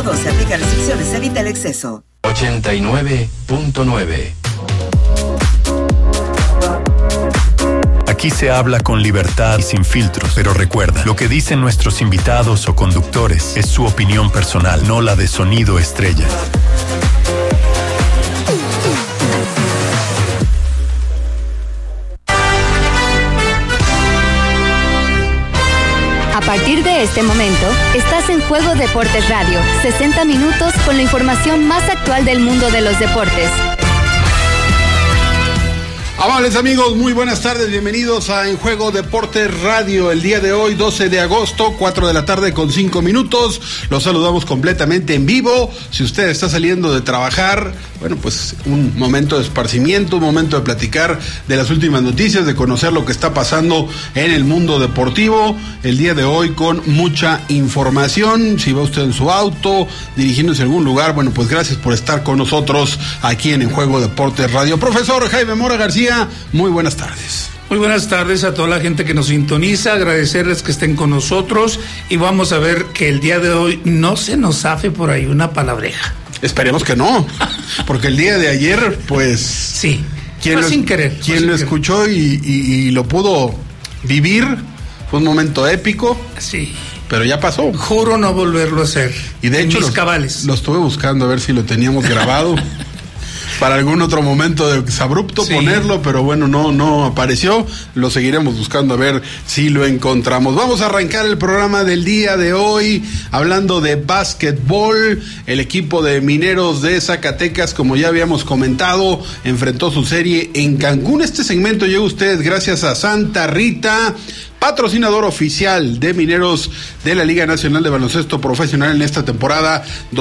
todo, se aplican restricciones, evita el exceso. 89.9. Aquí se habla con libertad y sin filtros, pero recuerda, lo que dicen nuestros invitados o conductores es su opinión personal, no la de Sonido Estrella. A partir de este momento, estás en Juego Deportes Radio, 60 minutos con la información más actual del mundo de los deportes. Amables amigos, muy buenas tardes, bienvenidos a En Juego Deportes Radio. El día de hoy, 12 de agosto, 4 de la tarde con 5 minutos. Los saludamos completamente en vivo. Si usted está saliendo de trabajar, bueno, pues un momento de esparcimiento, un momento de platicar de las últimas noticias, de conocer lo que está pasando en el mundo deportivo. El día de hoy con mucha información. Si va usted en su auto, dirigiéndose a algún lugar, bueno, pues gracias por estar con nosotros aquí en Juego Deportes Radio. Profesor Jaime Mora García, muy buenas tardes. Muy buenas tardes a toda la gente que nos sintoniza, agradecerles que estén con nosotros y vamos a ver que el día de hoy no se nos zafe por ahí una palabreja. Esperemos que no, porque el día de ayer, pues... Sí, fue sin querer. Quien lo escuchó y lo pudo vivir, fue un momento épico. Sí. Pero ya pasó. Juro no volverlo a hacer. Y de hecho, cabales. Lo estuve buscando a ver si lo teníamos grabado. Para algún otro momento de abrupto, sí, ponerlo, pero bueno, no apareció. Lo seguiremos buscando a ver si lo encontramos. Vamos a arrancar el programa del día de hoy hablando de básquetbol. El equipo de Mineros de Zacatecas, como ya habíamos comentado, enfrentó su serie en Cancún. Este segmento llega a ustedes gracias a Santa Rita, patrocinador oficial de Mineros de la Liga Nacional de Baloncesto Profesional en esta temporada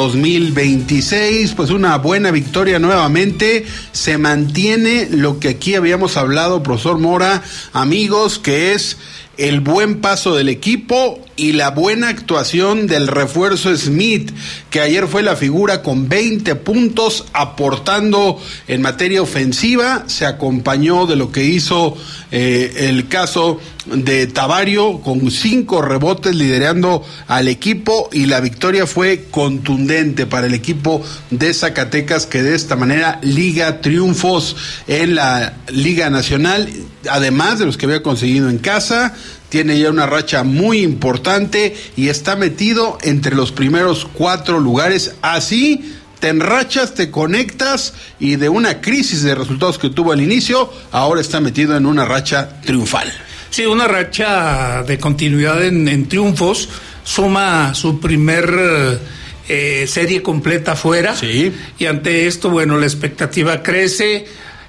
2026. Pues una buena victoria nuevamente. Se mantiene lo que aquí habíamos hablado, profesor Mora, amigos, que es el buen paso del equipo y la buena actuación del refuerzo Smith, que ayer fue la figura con 20 puntos, aportando en materia ofensiva. Se acompañó de lo que hizo el caso de Tavario, con 5 rebotes liderando al equipo, y la victoria fue contundente para el equipo de Zacatecas, que de esta manera liga triunfos en la Liga Nacional, además de los que había conseguido en casa. Tiene ya una racha muy importante y está metido entre los primeros 4 lugares. Así te enrachas, te conectas, y de una crisis de resultados que tuvo al inicio, ahora está metido en una racha triunfal. Sí, una racha de continuidad en triunfos. Suma su primer serie completa fuera. Sí. Y ante esto, bueno, la expectativa crece.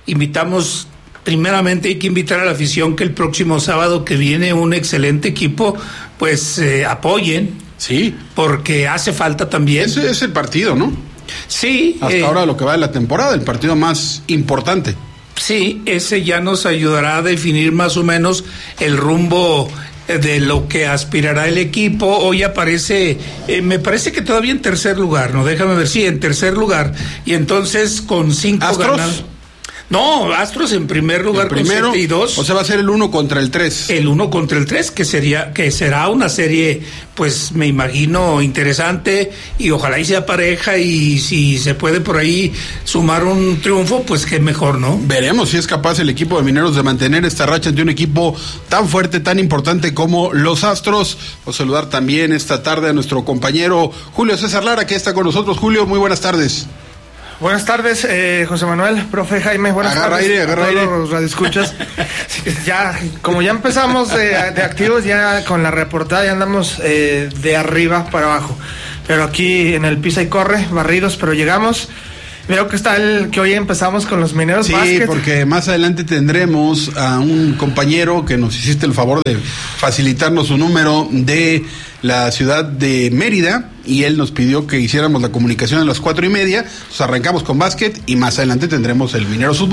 Primeramente hay que invitar a la afición que el próximo sábado que viene un excelente equipo, pues apoyen. Sí. Porque hace falta también. Ese es el partido, ¿no? Sí. Hasta ahora lo que va de la temporada, el partido más importante. Sí, ese ya nos ayudará a definir más o menos el rumbo de lo que aspirará el equipo. Hoy aparece, me parece que todavía en tercer lugar, ¿no? Déjame ver, sí, en tercer lugar. Y entonces con 5 ganados. No, Astros en primer lugar con 7-2. O sea, va a ser el 1 contra el 3. El 1 contra el 3, que será una serie, pues me imagino, interesante, y ojalá y sea pareja, y si se puede por ahí sumar un triunfo, pues qué mejor, ¿no? Veremos si es capaz el equipo de Mineros de mantener esta racha ante un equipo tan fuerte, tan importante como los Astros. Voy a saludar también esta tarde a nuestro compañero Julio César Lara, que está con nosotros. Julio, muy buenas tardes. Buenas tardes, José Manuel, profe Jaime, buenas tardes. Agarra aire. Los radioescuchas. Ya, como ya empezamos de activos, ya con la reportada ya andamos de arriba para abajo. Pero aquí en el pisa y corre, barridos, pero llegamos. Veo que que hoy empezamos con los Mineros. Sí, Básquet. Porque más adelante tendremos a un compañero que nos hiciste el favor de facilitarnos su número de la ciudad de Mérida, y él nos pidió que hiciéramos la comunicación a las 4:30. Entonces arrancamos con básquet y más adelante tendremos el Mineros Fútbol.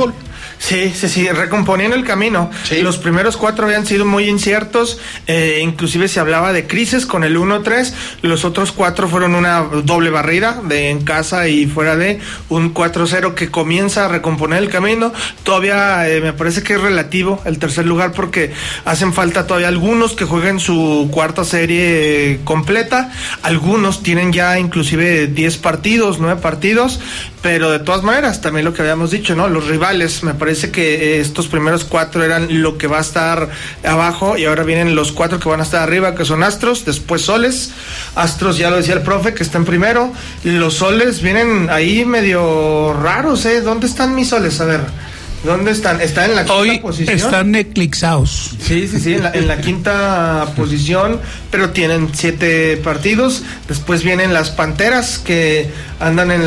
Sí, recomponían el camino. Sí. Los primeros 4 habían sido muy inciertos, inclusive se hablaba de crisis con el 1-3, los otros 4 fueron una doble barrida de en casa y fuera de un 4-0 que comienza a recomponer el camino. Todavía me parece que es relativo el tercer lugar porque hacen falta todavía algunos que jueguen su cuarta serie completa, algunos tienen ya inclusive 10 partidos, 9 partidos, pero de todas maneras, también lo que habíamos dicho, ¿no? Los rivales, me parece que estos primeros 4 eran lo que va a estar abajo y ahora vienen los 4 que van a estar arriba, que son Astros, después Soles. Astros, ya lo decía el profe, que está en primero. Y los Soles vienen ahí medio raros, ¿eh? ¿Dónde están mis Soles? A ver, ¿dónde están? ¿Están en la quinta posición? Están eclipsados. Sí, en la quinta posición, pero tienen 7 partidos. Después vienen las Panteras, que andan en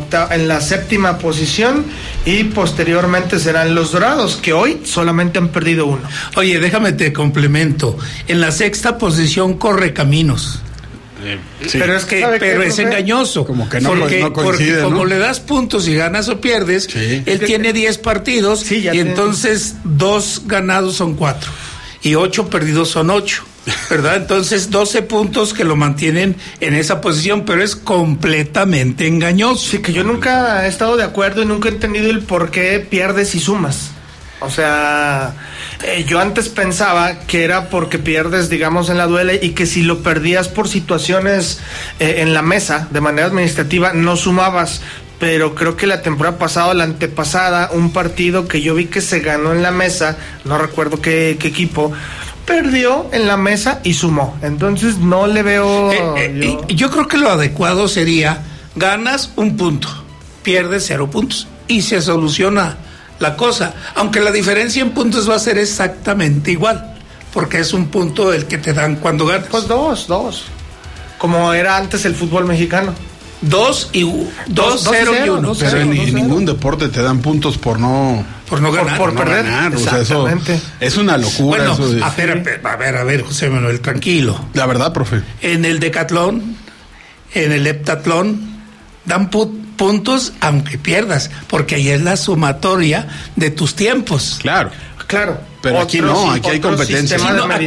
la séptima posición, y posteriormente serán los Dorados, que hoy solamente han perdido 1. Oye, déjame te complemento. En la sexta posición Correcaminos. Sí. Pero es engañoso, como que no porque coincide, como ¿no? le das puntos y ganas o pierdes, sí. Él tiene 10 partidos y entonces 2 ganados son 4 y 8 perdidos son 8, ¿verdad? Entonces 12 puntos que lo mantienen en esa posición, pero es completamente engañoso. Sí, que yo nunca he estado de acuerdo y nunca he entendido el por qué pierdes y sumas. O sea, yo antes pensaba que era porque pierdes, digamos, en la duela, y que si lo perdías por situaciones en la mesa, de manera administrativa, no sumabas. Pero creo que la temporada pasada, la antepasada, un partido que yo vi que se ganó en la mesa, no recuerdo qué equipo, perdió en la mesa y sumó. Entonces no le veo... Yo creo que lo adecuado sería, ganas 1 punto, pierdes 0 puntos y se soluciona la cosa, aunque la diferencia en puntos va a ser exactamente igual, porque es 1 punto el que te dan cuando ganas. Pues 2, como era antes el fútbol mexicano. 2 y 2-0 y 1. Pero en ningún deporte te dan puntos por no ganar. Por perder. Ganar. O sea, eso es una locura. Bueno, eso a ver, José Manuel, tranquilo. La verdad, profe. En el decatlón, en el heptatlón, dan puntos aunque pierdas, porque ahí es la sumatoria de tus tiempos. Claro. Pero aquí hay competencia.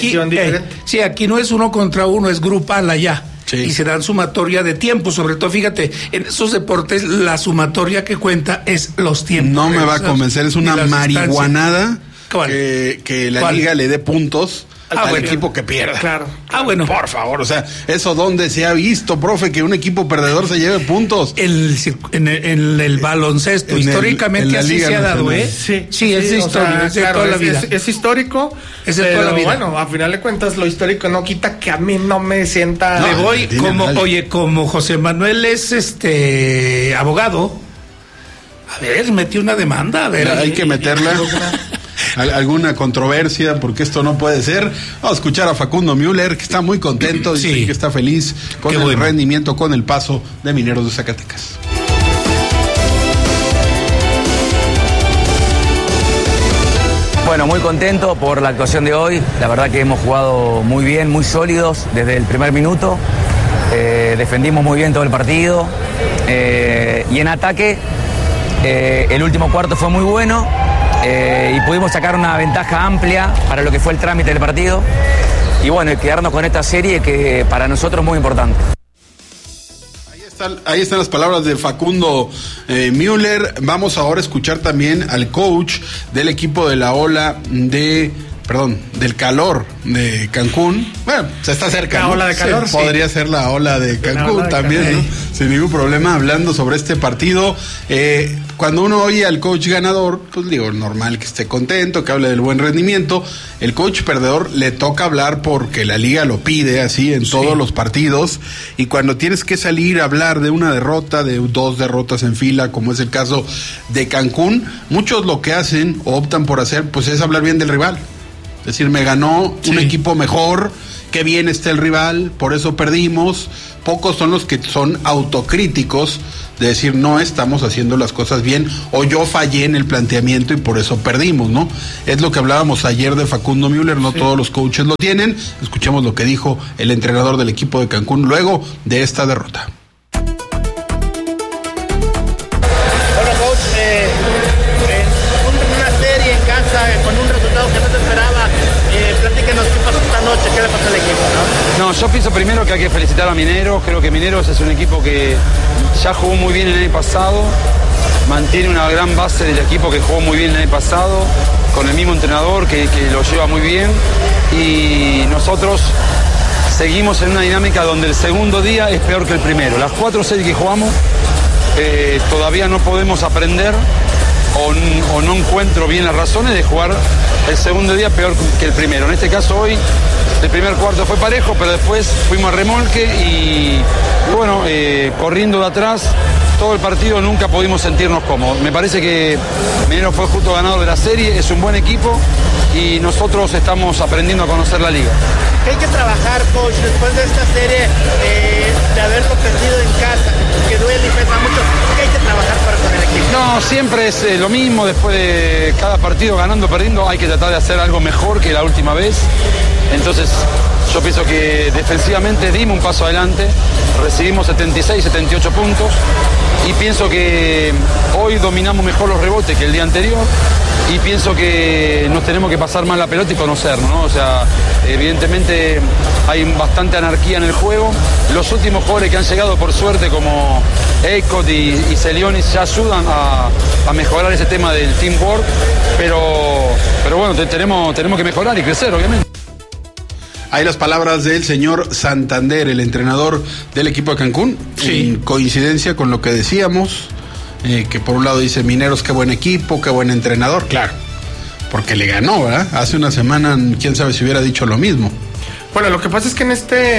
Aquí no es 1 contra 1, es grupal allá. Sí. Y se dan sumatoria de tiempo, sobre todo, fíjate, en esos deportes la sumatoria que cuenta es los tiempos. No me va a convencer, es una marihuanada que la liga le dé puntos al equipo que pierda. Claro. Bueno. Por favor, o sea, ¿eso dónde se ha visto, profe, que un equipo perdedor se lleve puntos? En el baloncesto, históricamente así se ha dado, ¿eh? Sí, es histórico, es de toda la vida. Es histórico, es de toda la vida. Bueno, a final de cuentas, lo histórico no quita que a mí no me sienta... Me voy, como José Manuel es abogado, a ver, metí una demanda, a ver. Hay que meterla. Alguna controversia, porque esto no puede ser. Vamos a escuchar a Facundo Müller, que está muy contento, dice que está feliz con el rendimiento, con el paso de Mineros de Zacatecas. Bueno, muy contento por la actuación de hoy. La verdad que hemos jugado muy bien, muy sólidos desde el primer minuto. Defendimos muy bien todo el partido. Y en ataque, el último cuarto fue muy bueno. Y pudimos sacar una ventaja amplia para lo que fue el trámite del partido. Y bueno, quedarnos con esta serie que para nosotros es muy importante. Ahí están las palabras de Facundo Müller. Vamos ahora a escuchar también al coach del equipo de la ola del calor de Cancún. Bueno, se está cerca. La ola de calor. Sí. Podría ser la ola de Cancún también, calor, ¿no? Sin ningún problema, hablando sobre este partido. Cuando uno oye al coach ganador, pues digo, normal que esté contento, que hable del buen rendimiento. El coach perdedor le toca hablar porque la liga lo pide así en todos los partidos. Y cuando tienes que salir a hablar de una derrota, de 2 derrotas en fila, como es el caso de Cancún, muchos lo que hacen o optan por hacer, pues es hablar bien del rival. Es decir, me ganó un equipo mejor, qué bien está el rival, por eso perdimos. Pocos son los que son autocríticos de decir, no estamos haciendo las cosas bien, o yo fallé en el planteamiento y por eso perdimos, ¿no? Es lo que hablábamos ayer de Facundo Müller, no todos los coaches lo tienen. Escuchemos lo que dijo el entrenador del equipo de Cancún luego de esta derrota. Bueno, coach, se esperaba. Platíquenos qué pasó esta noche, qué le pasó al equipo, ¿no? No, yo pienso primero que hay que felicitar a Mineros. Creo que Mineros es un equipo que ya jugó muy bien el año pasado, mantiene una gran base del equipo que jugó muy bien el año pasado, con el mismo entrenador que lo lleva muy bien, y nosotros seguimos en una dinámica donde el segundo día es peor que el primero. Las 4 series que jugamos todavía no podemos aprender o no encuentro bien las razones de jugar el segundo día peor que el primero. En este caso hoy el primer cuarto fue parejo, pero después fuimos a remolque y bueno, corriendo de atrás todo el partido nunca pudimos sentirnos cómodos. Me parece que Mineros fue justo ganador de la serie, es un buen equipo y nosotros estamos aprendiendo a conocer la liga. ¿Qué hay que trabajar, coach, después de esta serie, de haberlo perdido en casa, que duele y pesa mucho? ¿Qué hay que trabajar para con el equipo? No, siempre es lo mismo, después de cada partido ganando o perdiendo hay que tratar de hacer algo mejor que la última vez. Entonces yo pienso que defensivamente dimos un paso adelante, recibimos 76, 78 puntos y pienso que hoy dominamos mejor los rebotes que el día anterior y pienso que nos tenemos que pasar más la pelota y conocernos, ¿no? O sea, evidentemente hay bastante anarquía en el juego. Los últimos jugadores que han llegado por suerte como Eicott y Celionis ya ayudan a mejorar ese tema del teamwork, pero bueno, tenemos que mejorar y crecer, obviamente. Hay las palabras del señor Santander, el entrenador del equipo de Cancún, sí, en coincidencia con lo que decíamos, que por un lado dice Mineros, qué buen equipo, qué buen entrenador, claro, porque le ganó, ¿verdad? Hace una semana, quién sabe si hubiera dicho lo mismo. Bueno, lo que pasa es que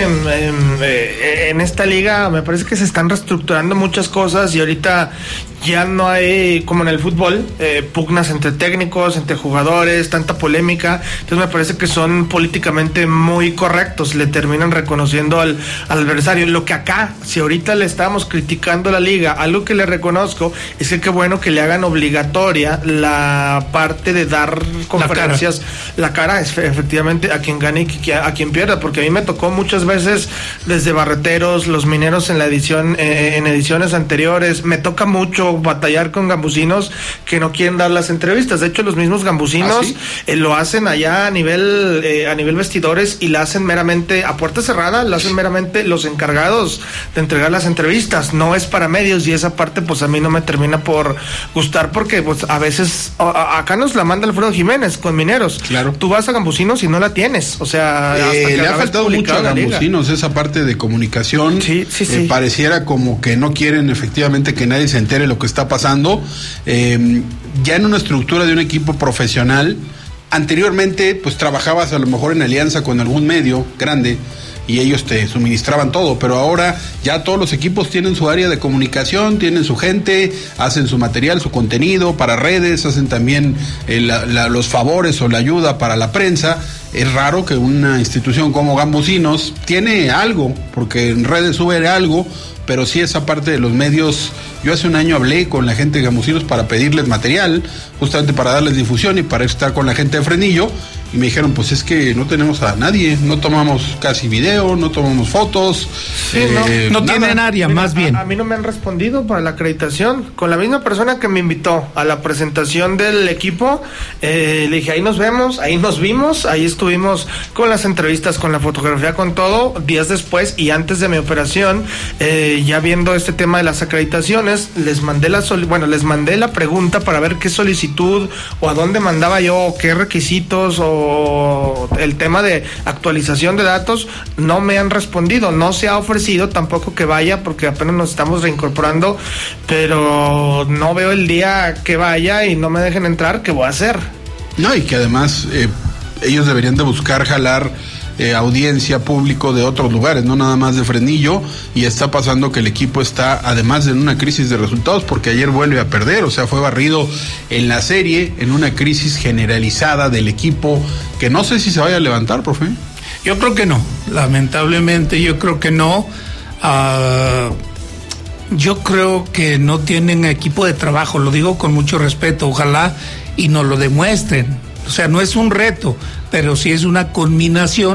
en esta liga me parece que se están reestructurando muchas cosas y ahorita ya no hay, como en el fútbol, pugnas entre técnicos, entre jugadores, tanta polémica. Entonces me parece que son políticamente muy correctos, le terminan reconociendo al adversario. Lo que acá, si ahorita le estábamos criticando a la liga, algo que le reconozco es que qué bueno que le hagan obligatoria la parte de dar conferencias, la cara efectivamente a quien gane y a quien pierda, porque a mí me tocó muchas veces desde Barreteros, los Mineros en la edición, en ediciones anteriores, me toca mucho batallar con gambusinos que no quieren dar las entrevistas. De hecho, los mismos gambusinos lo hacen allá a nivel vestidores y la hacen meramente a puerta cerrada, lo hacen meramente los encargados de entregar las entrevistas, no es para medios, y esa parte pues a mí no me termina por gustar porque pues a veces acá nos la manda Alfredo Jiménez con Mineros. Claro. Tú vas a gambusinos y no la tienes, o sea, hasta que le ha faltado mucho a gambusinos esa parte de comunicación. Sí. Pareciera como que no quieren efectivamente que nadie se entere lo que está pasando. Ya en una estructura de un equipo profesional, anteriormente pues trabajabas a lo mejor en alianza con algún medio grande y ellos te suministraban todo, pero ahora ya todos los equipos tienen su área de comunicación, tienen su gente, hacen su material, su contenido para redes, hacen también los favores o la ayuda para la prensa. Es raro que una institución como Gambusinos tiene algo, porque en redes sube algo, pero sí esa parte de los medios. Yo hace un año hablé con la gente de Gambusinos para pedirles material, justamente para darles difusión y para estar con la gente de Frenillo, y me dijeron, pues es que no tenemos a nadie, no tomamos casi video, no tomamos fotos. Sí, no tienen área, más bien. A mí no me han respondido para la acreditación. Con la misma persona que me invitó a la presentación del equipo, le dije, ahí nos vemos, ahí nos vimos, ahí estuvimos con las entrevistas, con la fotografía, con todo. Días después y antes de mi operación, ya viendo este tema de las acreditaciones, les mandé la pregunta para ver qué solicitud o a dónde mandaba yo, o qué requisitos o el tema de actualización de datos. No me han respondido, no se ha ofrecido tampoco que vaya porque apenas nos estamos reincorporando, pero no veo el día que vaya y no me dejen entrar, ¿qué voy a hacer? No, y que además ellos deberían de buscar jalar audiencia, público de otros lugares, no nada más de Frenillo, y está pasando que el equipo está además en una crisis de resultados porque ayer vuelve a perder, o sea, fue barrido en la serie, en una crisis generalizada del equipo que no sé si se vaya a levantar, profe. Yo creo que no, lamentablemente yo creo que no. Yo creo que no tienen equipo de trabajo, lo digo con mucho respeto, ojalá y nos lo demuestren. O sea, no es un reto, pero sí es una culminación